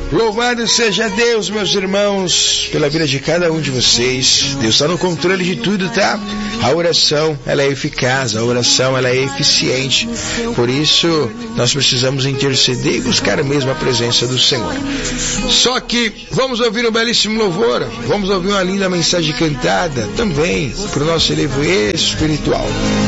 Louvado seja Deus, meus irmãos, pela vida de cada um de vocês. Deus está no controle de tudo, tá? A oração, ela é eficaz, a oração, ela é eficiente. Por isso, nós precisamos interceder e buscar mesmo a presença do Senhor. Só que, vamos ouvir um belíssimo louvor, vamos ouvir uma linda mensagem cantada também para o nosso elevo espiritual.